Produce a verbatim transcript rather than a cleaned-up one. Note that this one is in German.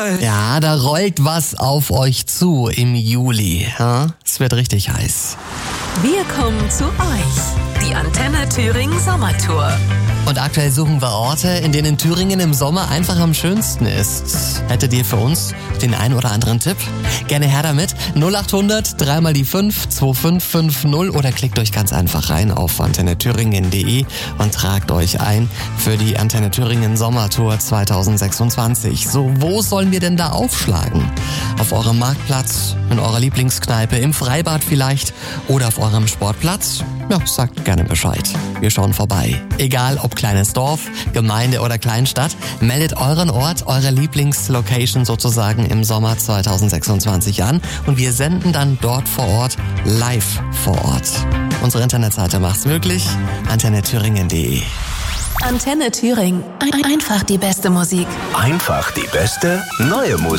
Ja, da rollt was auf euch zu im Juli. Ja? Es wird richtig heiß. Wir kommen zu euch. Die Antenne Thüringen Sommertour. Und aktuell suchen wir Orte, in denen Thüringen im Sommer einfach am schönsten ist. Hättet ihr für uns den ein oder anderen Tipp? Gerne her damit. null acht hundert, dreimal die fünf, zwei fünf fünf null oder klickt euch ganz einfach rein auf antenne thüringen punkt de und tragt euch ein für die Antenne Thüringen Sommertour zwanzig sechsundzwanzig. So, wo sollen wir denn da aufschlagen? Auf eurem Marktplatz, in eurer Lieblingskneipe, im Freibad vielleicht oder auf eurem Sportplatz? Ja, sagt gerne Bescheid. Wir schauen vorbei. Egal ob kleines Dorf, Gemeinde oder Kleinstadt, meldet euren Ort, eure Lieblingslocation sozusagen im Sommer zwanzig sechsundzwanzig an und wir senden dann dort vor Ort, live vor Ort. Unsere Internetseite macht's möglich, antenne thüringen punkt de. Antenne Thüringen. Einfach die beste Musik. Einfach die beste neue Musik.